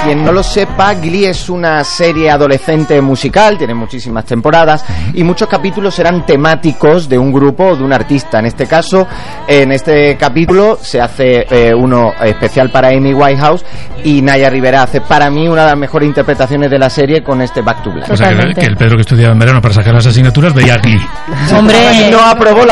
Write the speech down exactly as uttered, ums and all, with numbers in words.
quien no lo sepa, Glee es una serie adolescente musical, tiene muchísimas temporadas y muchos capítulos serán temáticos de un grupo o de un artista. En este caso, en este capítulo se hace eh, uno especial para Amy Winehouse y Naya Rivera hace para mí una de las mejores interpretaciones de la serie con este Back to Black. O sea, que, que el Pedro que estudiaba en verano para sacar las asignaturas veía Glee. Hombre, no aprobó la